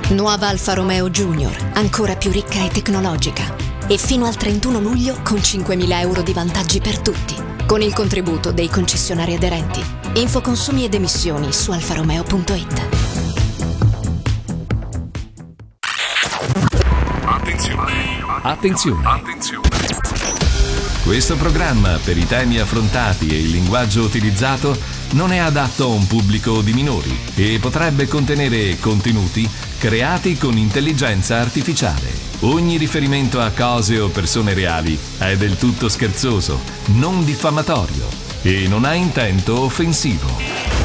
Nuova Alfa Romeo Junior, ancora più ricca e tecnologica. E fino al 31 luglio con 5.000 euro di vantaggi per tutti, con il contributo dei concessionari aderenti. Info consumi ed emissioni su alfaromeo.it. Attenzione! Questo programma, per i temi affrontati e il linguaggio utilizzato, non è adatto a un pubblico di minori e potrebbe contenere contenuti creati con intelligenza artificiale. Ogni riferimento a cose o persone reali è del tutto scherzoso, non diffamatorio e non ha intento offensivo.